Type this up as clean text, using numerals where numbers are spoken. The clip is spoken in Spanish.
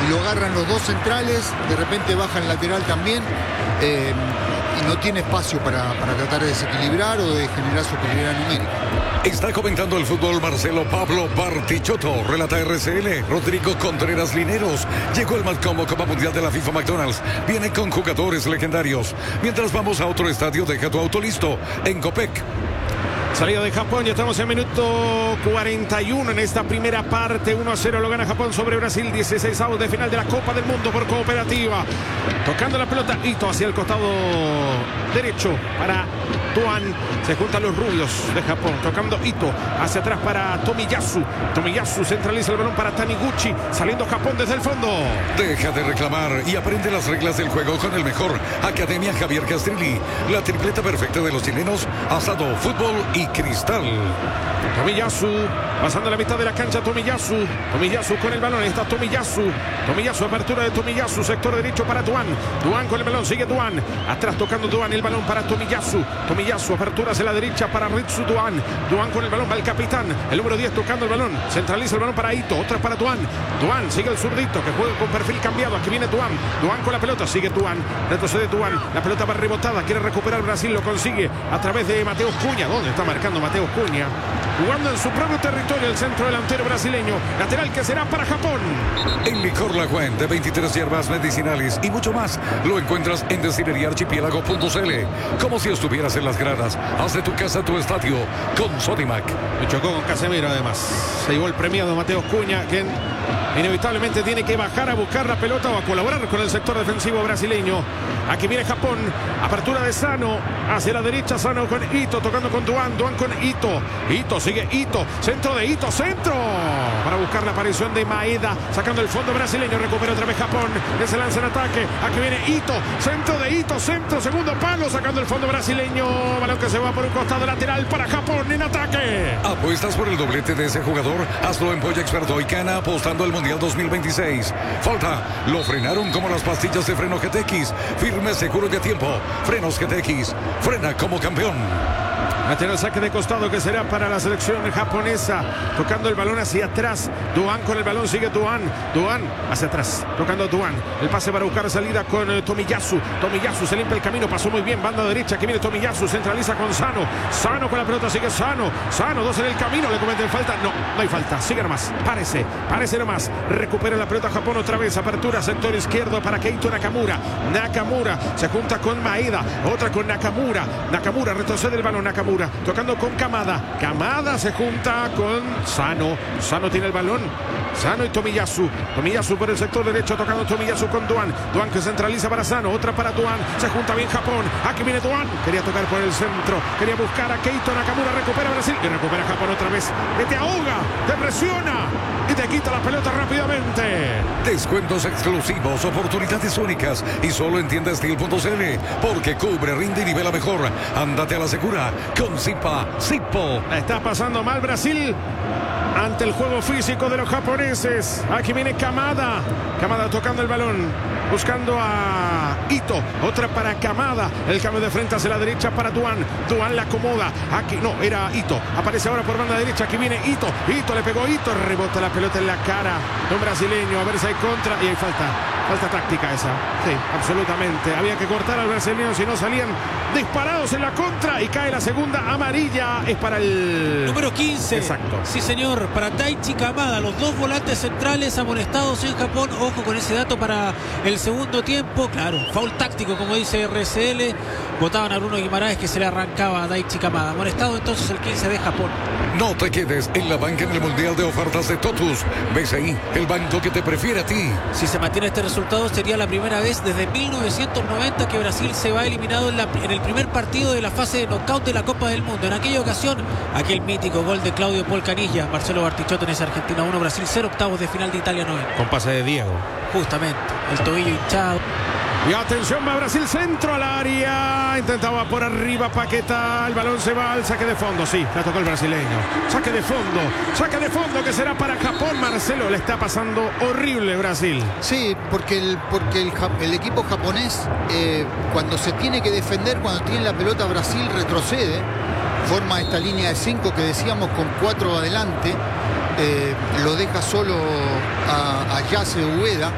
lo agarran los dos centrales, de repente baja el lateral también, y no tiene espacio para tratar de desequilibrar o de generar superioridad numérica. Está comentando el fútbol Marcelo Pablo Bartichotto, relata RCL, Rodrigo Contreras Lineros. Llegó el Matcom Copa Mundial de la FIFA McDonald's. Viene con jugadores legendarios. Mientras vamos a otro estadio, deja tu auto listo en Copec. Salida de Japón, ya estamos en minuto 41 en esta primera parte. 1-0 lo gana Japón sobre Brasil. 16avos de final de la Copa del Mundo por Cooperativa. Tocando la pelota, Ito hacia el costado derecho para Duan. Se juntan los rubios de Japón. Tocando Ito hacia atrás para Tomiyasu. Tomiyasu centraliza el balón para Taniguchi. Saliendo Japón desde el fondo. Deja de reclamar y aprende las reglas del juego con el mejor. Academia Javier Castrilli. La tripleta perfecta de los chilenos: asado, fútbol y cristal. Tomiyasu pasando la mitad de la cancha. Tomiyasu con el balón. Ahí está Tomiyasu. Apertura de Tomiyasu. Sector derecho para Duan. Duan con el balón. Sigue Duan. Atrás tocando Duan. El balón para Tomiyasu. Apertura hacia la derecha para Ritsu Duan. Duan con el balón. Va el capitán. El número 10 tocando el balón. Centraliza el balón para Ito. Otra para Duan. Duan sigue el zurdito que juega con perfil cambiado. Aquí viene Duan. Duan con la pelota. Sigue Duan. Retrocede Duan. La pelota va rebotada. Quiere recuperar Brasil. Lo consigue a través de Mateus Cunha. ¿Dónde está marcando Mateus Cunha? Jugando en su propio territorio el centro delantero brasileño. Lateral que será para Japón. El licor La Guen de 23 hierbas medicinales y mucho más lo encuentras en destileríaarchipiélago.cl. Como si estuvieras en las gradas. Haz de tu casa tu estadio con Sodimac. Me chocó con Casemiro además. Se llevó el premiado Mateus Cunha, quien inevitablemente tiene que bajar a buscar la pelota o a colaborar con el sector defensivo brasileño. Aquí viene Japón. Apertura de Sano hacia la derecha. Sano con Ito tocando con Duan. Duan con Ito. Ito sigue Ito. Centro de Ito. Centro para buscar la aparición de Maeda. Sacando el fondo brasileño. Recupera otra vez Japón. Se lanza en ataque. Aquí viene Ito. Centro de Ito. Centro. Segundo palo. Sacando el fondo brasileño. Balón que se va por un costado lateral para Japón en ataque. ¿Apuestas por el doblete de ese jugador? Hazlo en Polla Experto y Cana apostando al Mundial 2026. Falta. Lo frenaron como las pastillas de freno GTX. Firme, seguro y a tiempo. Frenos GTX. Frena como campeón. Lateral saque de costado que será para la selección japonesa. Tocando el balón hacia atrás. Duan con el balón. Sigue Duan. Duan hacia atrás. Tocando Duan. El pase para buscar salida con Tomiyasu. Tomiyasu se limpia el camino. Pasó muy bien. Banda derecha. Aquí viene Tomiyasu. Centraliza con Sano. Sano con la pelota. Sigue Sano. Sano. Dos en el camino. Le cometen falta. No, no hay falta. Sigue nomás. Parece nomás. Recupera la pelota Japón otra vez. Apertura sector izquierdo para Keito Nakamura. Nakamura se junta con Maeda. Otra con Nakamura. Nakamura retrocede el balón. Nakamura tocando con Kamada. Kamada se junta con Sano. Sano tiene el balón. Sano y Tomiyasu. Tomiyasu por el sector derecho tocando Tomiyasu con Duan. Duan que centraliza para Sano. Otra para Duan. Se junta bien Japón. Aquí viene Duan. Quería tocar por el centro. Quería buscar a Keito Nakamura. Recupera Brasil. Y recupera Japón otra vez. Que te ahoga. Te presiona. Y te quita la pelota rápidamente. Descuentos exclusivos, oportunidades únicas y solo en tiendastil.cl, porque cubre, rinde y nivela mejor. Ándate a la segura con Zipa Zippo. La está pasando mal Brasil ante el juego físico de los japoneses. Aquí viene Kamada. Kamada tocando el balón. Buscando a Ito. Otra para Kamada. El cambio de frente hacia la derecha para Duan. Duan la acomoda. Aquí no, era Ito. Aparece ahora por banda derecha. Aquí viene Ito. Ito le pegó Ito. Rebota la pelota en la cara de un brasileño. A ver si hay contra. Y hay falta. Falta táctica esa. Sí, absolutamente. Había que cortar al brasileño si no salían disparados en la contra. Y cae la segunda amarilla. Es para el número 15. Exacto. Sí, señor. Para Daichi Kamada. Los dos volantes centrales amonestados en Japón. Ojo con ese dato para el segundo tiempo. Claro, foul táctico, como dice RCL. Votaban a Bruno Guimaraes que se le arrancaba a Daichi Kamada. Amonestado entonces el 15 de Japón. No te quedes en la banca en el Mundial de Ofertas de Totus. BCI, el banco que te prefiere a ti. Si se mantiene este resultado, sería la primera vez desde 1990 que Brasil se va eliminado en el primer partido de la fase de knockout de la Copa del Mundo. En aquella ocasión, aquel mítico gol de Claudio Paul Canilla, Marcelo Bartichotto en esa Argentina 1, Brasil 0, octavos de final de Italia 9. Con pase de Diego. Justamente, el tobillo hinchado. Y atención, va Brasil, centro al área. Intentaba por arriba Paquetá. El balón se va al saque de fondo. Sí, la tocó el brasileño. Saque de fondo que será para Japón. Marcelo, le está pasando horrible Brasil. Sí, porque el equipo japonés, cuando se tiene que defender, cuando tiene la pelota, Brasil retrocede. Forma esta línea de 5 que decíamos con 4 adelante. Lo deja solo a Yase Ueda.